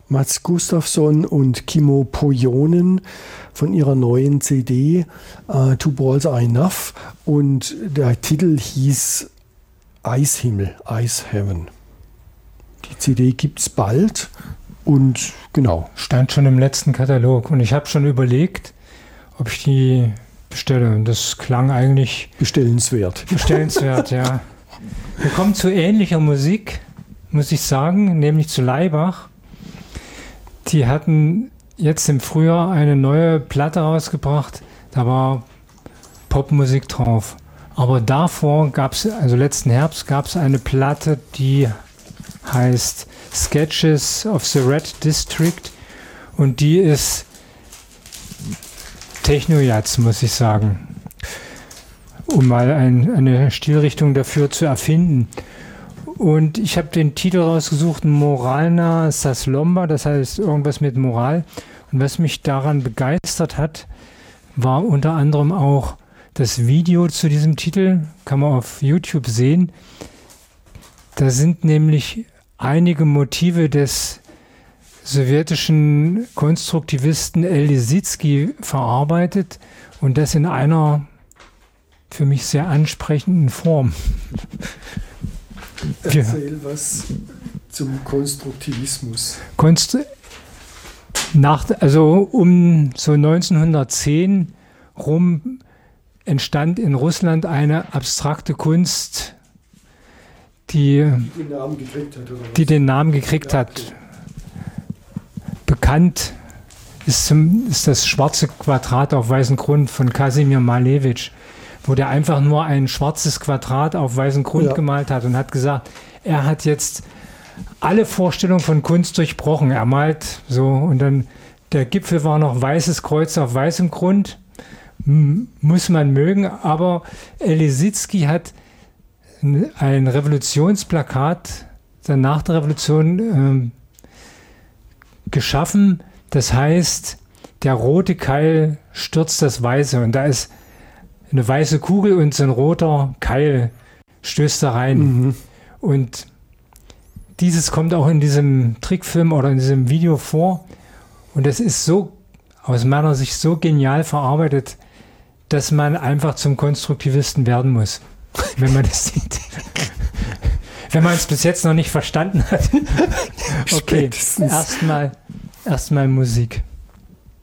Mats Gustafsson und Kimmo Pohjonen von ihrer neuen CD Two Balls Are Enough, und der Titel hieß Eishimmel, Ice Heaven. Die CD gibt es bald und genau. Stand schon im letzten Katalog und ich habe schon überlegt, ob ich die bestelle, und das klang eigentlich bestellenswert. Bestellenswert, ja. Wir kommen zu ähnlicher Musik, muss ich sagen, nämlich zu Laibach. Die hatten jetzt im Frühjahr eine neue Platte rausgebracht, da war Popmusik drauf. Aber davor gab es, also letzten Herbst, gab es eine Platte, die heißt Sketches of the Red District, und die ist Techno-Jazz, muss ich sagen, um mal eine Stilrichtung dafür zu erfinden. Und ich habe den Titel rausgesucht, Moralna Saslomba, das heißt irgendwas mit Moral. Und was mich daran begeistert hat, war unter anderem auch das Video zu diesem Titel, kann man auf YouTube sehen. Da sind nämlich einige Motive des sowjetischen Konstruktivisten El Lissitzky verarbeitet, und das in einer für mich sehr ansprechenden Form. Erzähl was zum Konstruktivismus. Also um so 1910 rum entstand in Russland eine abstrakte Kunst, die den Namen gekriegt hat. Oder was? Die den Namen gekriegt hat. Bekannt ist das schwarze Quadrat auf weißem Grund von Kasimir Malevich, wo der einfach nur ein schwarzes Quadrat auf weißem Grund gemalt hat und hat gesagt, er hat jetzt alle Vorstellungen von Kunst durchbrochen. Er malt so, und dann der Gipfel war noch weißes Kreuz auf weißem Grund. Muss man mögen, aber El Lissitzky hat ein Revolutionsplakat nach der Revolution geschaffen. Das heißt, der rote Keil stürzt das Weiße, und da ist eine weiße Kugel und so ein roter Keil stößt da rein. Mhm. Und dieses kommt auch in diesem Trickfilm oder in diesem Video vor. Und das ist so, aus meiner Sicht, so genial verarbeitet, dass man einfach zum Konstruktivisten werden muss, wenn man das sieht. Wenn man es bis jetzt noch nicht verstanden hat. Okay, erstmal Musik.